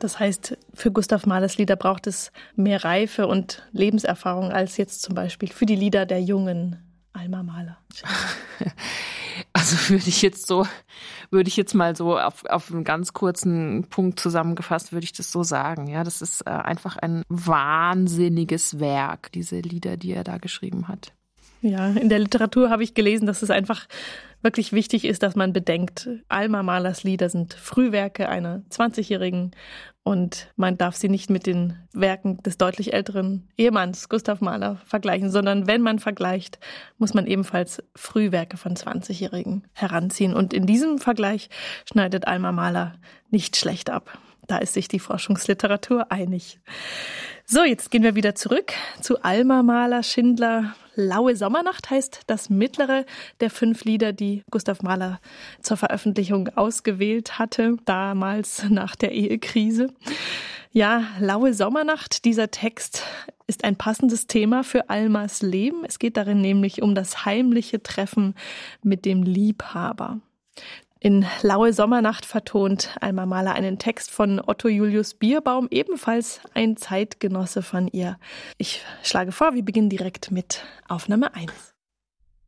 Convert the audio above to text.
Das heißt, für Gustav Mahlers Lieder braucht es mehr Reife und Lebenserfahrung als jetzt zum Beispiel für die Lieder der jungen Alma Mahler. Also würde ich jetzt mal so auf einen ganz kurzen Punkt zusammengefasst, würde ich das so sagen. Ja, das ist einfach ein wahnsinniges Werk, diese Lieder, die er da geschrieben hat. Ja, in der Literatur habe ich gelesen, dass es einfach wirklich wichtig ist, dass man bedenkt, Alma Mahlers Lieder sind Frühwerke einer 20-Jährigen und man darf sie nicht mit den Werken des deutlich älteren Ehemanns Gustav Mahler vergleichen, sondern wenn man vergleicht, muss man ebenfalls Frühwerke von 20-Jährigen heranziehen. Und in diesem Vergleich schneidet Alma Mahler nicht schlecht ab. Da ist sich die Forschungsliteratur einig. So, jetzt gehen wir wieder zurück zu Alma Mahler, Schindler. Laue Sommernacht heißt das mittlere der 5 Lieder, die Gustav Mahler zur Veröffentlichung ausgewählt hatte, damals nach der Ehekrise. Ja, Laue Sommernacht, dieser Text ist ein passendes Thema für Almas Leben. Es geht darin nämlich um das heimliche Treffen mit dem Liebhaber. In Laue Sommernacht vertont Alma Mahler einen Text von Otto Julius Bierbaum, ebenfalls ein Zeitgenosse von ihr. Ich schlage vor, wir beginnen direkt mit Aufnahme 1.